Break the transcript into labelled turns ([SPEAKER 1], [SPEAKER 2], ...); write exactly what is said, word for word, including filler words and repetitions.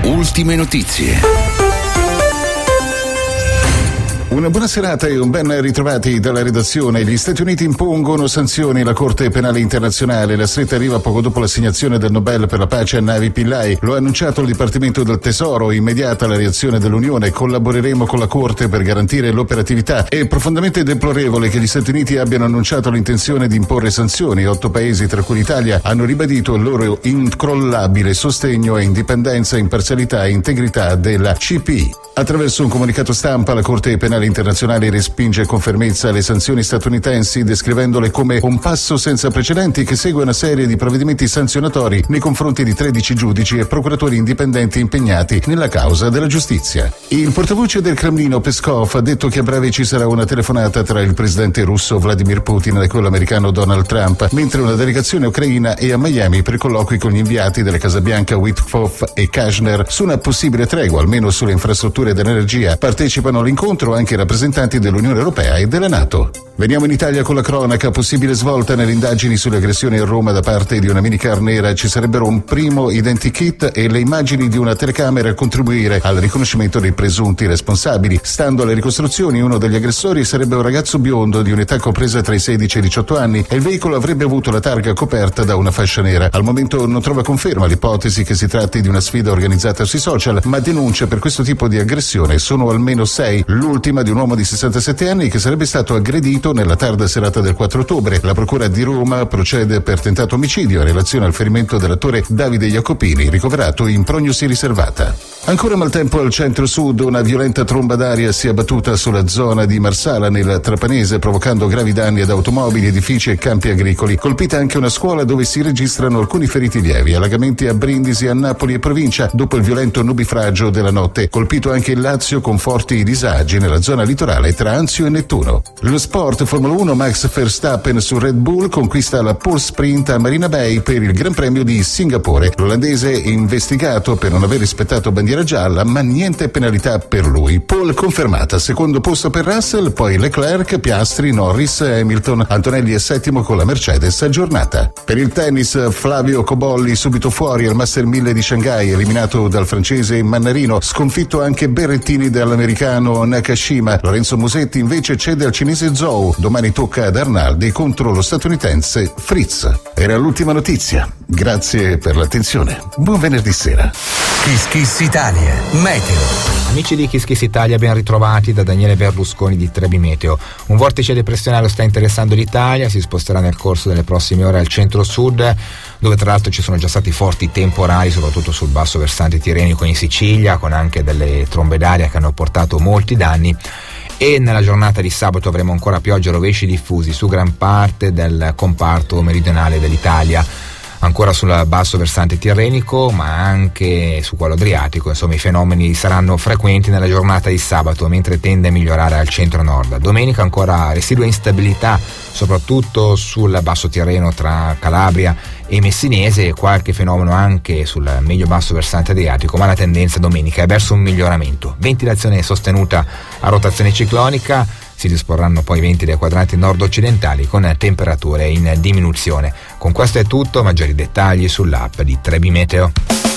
[SPEAKER 1] Ultime notizie. Una buona serata e un ben ritrovati dalla redazione. Gli Stati Uniti impongono sanzioni alla Corte Penale Internazionale. La stretta arriva poco dopo l'assegnazione del Nobel per la pace a Navi Pillay. Lo ha annunciato il Dipartimento del Tesoro. Immediata la reazione dell'Unione. Collaboreremo con la Corte per garantire l'operatività. È profondamente deplorevole che gli Stati Uniti abbiano annunciato l'intenzione di imporre sanzioni. Otto paesi, tra cui l'Italia, hanno ribadito il loro incrollabile sostegno a indipendenza, imparzialità e integrità della C P I. Attraverso un comunicato stampa, la Corte Penale Internazionale respinge con fermezza le sanzioni statunitensi, descrivendole come un passo senza precedenti che segue una serie di provvedimenti sanzionatori nei confronti di tredici giudici e procuratori indipendenti impegnati nella causa della giustizia. Il portavoce del Cremlino, Peskov, ha detto che a breve ci sarà una telefonata tra il presidente russo Vladimir Putin e quello americano Donald Trump, mentre una delegazione ucraina è a Miami per colloqui con gli inviati della Casa Bianca Witkoff e Kashner su una possibile tregua, almeno sulle infrastrutture dell'energia. Partecipano all'incontro anche i rappresentanti dell'Unione Europea e della NATO. Veniamo in Italia con la cronaca. Possibile svolta nelle indagini sulle aggressioni a Roma da parte di una minicar nera. Ci sarebbero un primo identikit e le immagini di una telecamera a contribuire al riconoscimento dei presunti responsabili. Stando alle ricostruzioni, uno degli aggressori sarebbe un ragazzo biondo di un'età compresa tra i sedici e i diciotto anni e il veicolo avrebbe avuto la targa coperta da una fascia nera. Al momento non trova conferma l'ipotesi che si tratti di una sfida organizzata sui social, ma denunce per questo tipo di aggressione sono almeno sei. L'ultima di un uomo di sessantasette anni che sarebbe stato aggredito nella tarda serata del quattro ottobre. La procura di Roma procede per tentato omicidio in relazione al ferimento dell'attore Davide Jacopini, ricoverato in prognosi riservata. Ancora maltempo al centro-sud. Una violenta tromba d'aria si è abbattuta sulla zona di Marsala nel Trapanese, provocando gravi danni ad automobili, edifici e campi agricoli. Colpita anche una scuola dove si registrano alcuni feriti lievi. Allagamenti a Brindisi, a Napoli e provincia dopo il violento nubifragio della notte. Colpito anche il Lazio con forti disagi nella zona litorale tra Anzio e Nettuno. Lo sport, Formula uno, Max Verstappen su Red Bull conquista la pole sprint a Marina Bay per il Gran Premio di Singapore. L'olandese è investigato per non aver rispettato bandiera gialla, ma niente penalità per lui. Pole confermata, secondo posto per Russell, poi Leclerc, Piastri, Norris, Hamilton. Antonelli è settimo con la Mercedes aggiornata. Per il tennis, Flavio Cobolli subito fuori al Master mille di Shanghai, eliminato dal francese Mannarino. Sconfitto anche Berrettini dall'americano Nakashima. Lorenzo Musetti invece cede al cinese Zhou. Domani tocca ad Arnaldi contro lo statunitense Fritz. Era l'ultima notizia. Grazie per l'attenzione. Buon venerdì sera.
[SPEAKER 2] Kiss Kiss Italia, Meteo.
[SPEAKER 3] Amici di Kiss Kiss Italia, ben ritrovati da Daniele Berlusconi di Trebi Meteo. Un vortice depressionale sta interessando l'Italia, si sposterà nel corso delle prossime ore al centro-sud, dove tra l'altro ci sono già stati forti temporali, soprattutto sul basso versante tirrenico in Sicilia, con anche delle trombe d'aria che hanno portato molti danni. E nella giornata di sabato avremo ancora piogge e rovesci diffusi su gran parte del comparto meridionale dell'Italia, ancora sul basso versante tirrenico ma anche su quello adriatico. Insomma, i fenomeni saranno frequenti nella giornata di sabato, mentre tende a migliorare al centro-nord. Domenica ancora residua instabilità soprattutto sul basso Tirreno tra Calabria e Messinese, e qualche fenomeno anche sul medio-basso versante adriatico, ma la tendenza domenica è verso un miglioramento. Ventilazione sostenuta a rotazione ciclonica, si disporranno poi venti dai quadranti nord-occidentali con temperature in diminuzione. Con questo è tutto, maggiori dettagli sull'app di Trebi Meteo.